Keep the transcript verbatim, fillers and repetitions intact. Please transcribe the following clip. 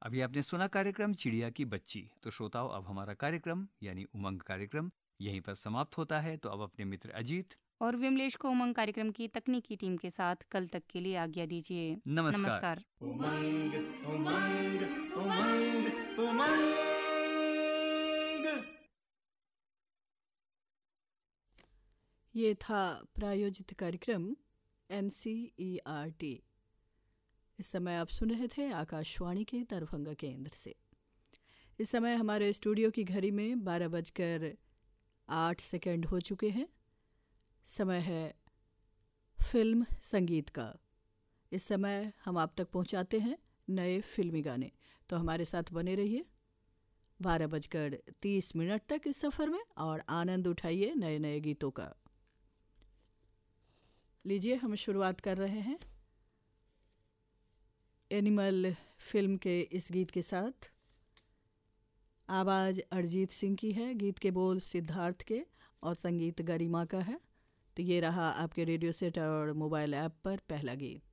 अभी आपने सुना कार्यक्रम चिड़िया की बच्ची। तो श्रोताओं, अब हमारा कार्यक्रम यानी उमंग कार्यक्रम यहीं पर समाप्त होता है। तो अब अपने मित्र अजीत और विमलेश को उमंग कार्यक्रम की तकनीकी टीम के साथ कल तक के लिए आज्ञा दीजिए। नमस्कार। नमस्कार। उमंग उमंग उमंग उमंग। ये था प्रायोजित कार्यक्रम N C E R T. इस समय आप सुन रहे थे आकाशवाणी के दरभंगा केंद्र से। इस समय हमारे स्टूडियो की घड़ी में बारह बजकर आठ सेकंड हो चुके हैं। समय है फिल्म संगीत का। इस समय हम आप तक पहुंचाते हैं नए फिल्मी गाने, तो हमारे साथ बने रहिए बारह बजकर तीस मिनट तक इस सफ़र में और आनंद उठाइए नए नए गीतों का। लीजिए, हम शुरुआत कर रहे हैं एनिमल फिल्म के इस गीत के साथ। आवाज़ अरिजीत सिंह की है, गीत के बोल सिद्धार्थ के और संगीत गरिमा का है। तो ये रहा आपके रेडियो सेट और मोबाइल ऐप पर पहला गीत।